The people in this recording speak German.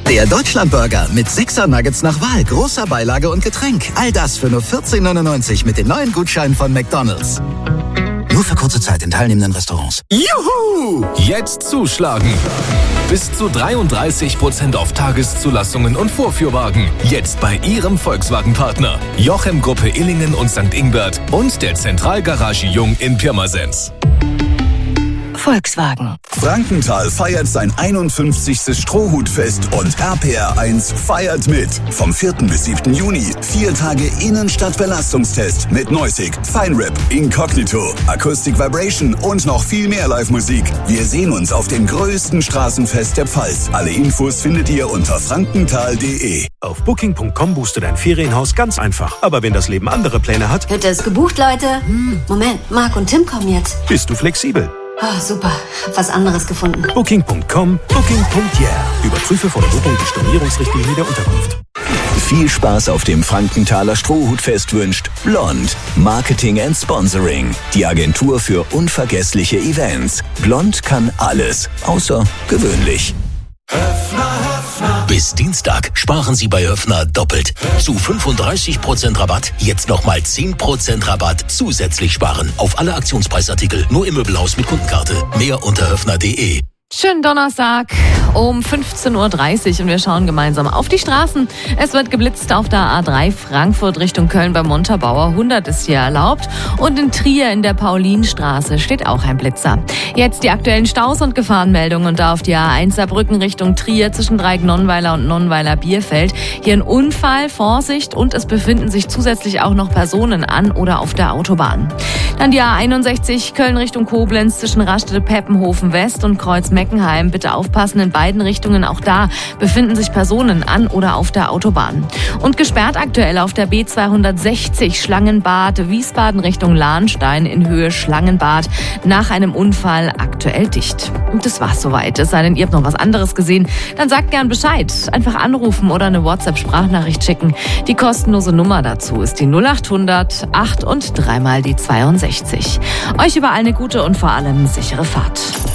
Der Deutschlandburger mit 6er Nuggets nach Wahl, großer Beilage und Getränk. All das für nur 14,99 mit den neuen Gutscheinen von McDonald's. Nur für kurze Zeit in teilnehmenden Restaurants. Juhu! Jetzt zuschlagen! Bis zu 33% auf Tageszulassungen und Vorführwagen. Jetzt bei Ihrem Volkswagen-Partner. Jochem Gruppe Illingen und St. Ingbert und der Zentralgarage Jung in Pirmasens. Volkswagen. Frankenthal feiert sein 51. Strohhutfest und RPR1 feiert mit. Vom 4. bis 7. Juni 4 Tage Innenstadt-Belastungstest mit Noisig, Feinrap, Incognito, Acoustic Vibration und noch viel mehr Live-Musik. Wir sehen uns auf dem größten Straßenfest der Pfalz. Alle Infos findet ihr unter frankenthal.de. Auf Booking.com buchst du dein Ferienhaus ganz einfach. Aber wenn das Leben andere Pläne hat, Hütte ist gebucht, Leute. Moment, Marc und Tim kommen jetzt. bist du flexibel. Oh, super. Hab was anderes gefunden. Booking.com, Booking.yeah. Überprüfe vor der Buchung die Stornierungsrichtlinie der Unterkunft. Viel Spaß auf dem Frankenthaler Strohhutfest wünscht Blond. Marketing and Sponsoring. Die Agentur für unvergessliche Events. Blond kann alles, außer gewöhnlich. Bis Dienstag sparen Sie bei Höffner doppelt. Zu 35% Rabatt, jetzt nochmal 10% Rabatt zusätzlich sparen. Auf alle Aktionspreisartikel, nur im Möbelhaus mit Kundenkarte. Mehr unter höffner.de. Schönen Donnerstag um 15.30 Uhr und wir schauen gemeinsam auf die Straßen. Es wird geblitzt auf der A3 Frankfurt Richtung Köln beim Montabaur. 100 ist hier erlaubt. Und in Trier in der Paulinstraße steht auch ein Blitzer. Jetzt die aktuellen Staus und Gefahrenmeldungen und da auf die A1 Saarbrücken Richtung Trier zwischen Dreieck-Nonnweiler und Nonnweiler-Bierfeld. Hier ein Unfall, Vorsicht und es befinden sich zusätzlich auch noch Personen an oder auf der Autobahn. Dann die A61 Köln Richtung Koblenz zwischen Rastede-Peppenhofen West und Kreuz-Meckenheim. Bitte aufpassen, in beiden Richtungen. Auch da befinden sich Personen an oder auf der Autobahn. Und gesperrt aktuell auf der B260 Schlangenbad Wiesbaden Richtung Lahnstein in Höhe Schlangenbad. Nach einem Unfall aktuell dicht. Und das war's soweit. Es sei denn, ihr habt noch was anderes gesehen. Dann sagt gern Bescheid. Einfach anrufen oder eine WhatsApp-Sprachnachricht schicken. Die kostenlose Nummer dazu ist die 0800 8 und 3 mal die 62. Euch überall eine gute und vor allem sichere Fahrt.